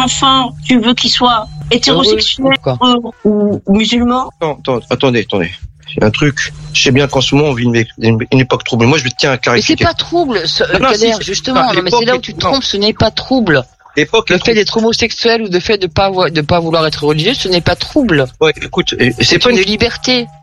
enfant, tu veux qu'il soit hétérosexuel ou musulman? Non, attendez. Il y a un truc. Je sais bien qu'en ce moment, on vit une époque trouble. Moi, je tiens à clarifier. Mais c'est pas trouble, Kader, justement. Non, mais c'est là où tu te trompes, ce n'est pas trouble. Le fait d'être homosexuel ou le fait de pas vouloir être religieux, ce n'est pas trouble. Ouais, écoute, c'est pas une liberté.